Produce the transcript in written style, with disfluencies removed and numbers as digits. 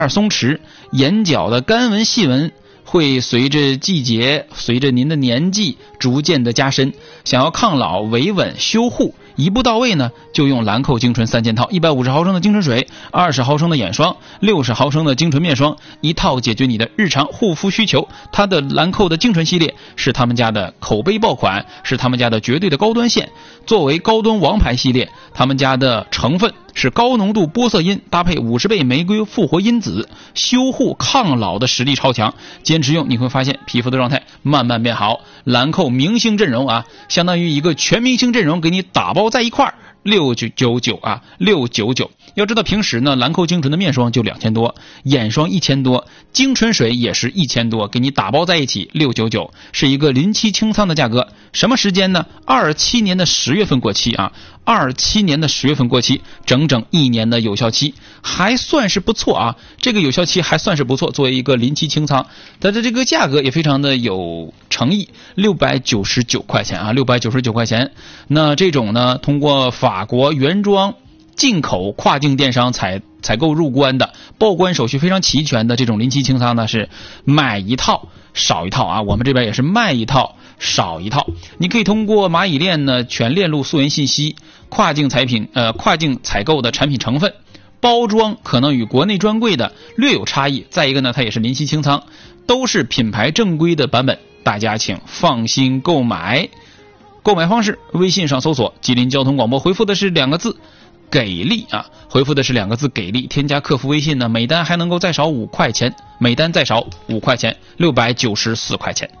松弛，眼角的干纹细纹会随着季节，随着您的年纪逐渐的加深。想要抗老、维稳、修护，一步到位呢，就用兰蔻精纯3件套，150毫升的精纯水，20毫升的眼霜，60毫升的精纯面霜，一套解决你的日常护肤需求。它的兰蔻的精纯系列是他们家的口碑爆款，是他们家的绝对的高端线。作为高端王牌系列，他们家的成分是高浓度玻色因搭配50倍玫瑰复活因子，修护抗老的实力超强。坚持用你会发现皮肤的状态慢慢变好。兰蔻明星阵容啊，相当于一个全明星阵容给你打包在一块儿，6999啊，699。要知道平时呢，兰蔻精纯的面霜就2000多，眼霜1000多，精纯水也是1000多，给你打包在一起699，是一个临期清仓的价格。什么时间呢？27年的10月份过期啊，27年的10月份过期，整整1年的有效期，还算是不错啊。这个有效期还算是不错，作为一个临期清仓，它的这个价格也非常的有诚意，699块钱啊，699块钱。那这种呢，通过法国原装进口跨境电商采购入关的，报关手续非常齐全的这种临期清仓呢，是买一套少一套啊。我们这边也是卖一套少一套。你可以通过蚂蚁链呢全链路溯源信息，跨境采购的产品成分、包装可能与国内专柜的略有差异。再一个呢，它也是临期清仓，都是品牌正规的版本，大家请放心购买。购买方式：微信上搜索吉林交通广播，回复的是2个字给力啊，回复的是2个字给力，添加客服微信呢，每单还能够再少5块钱，每单再少5块钱，694块钱。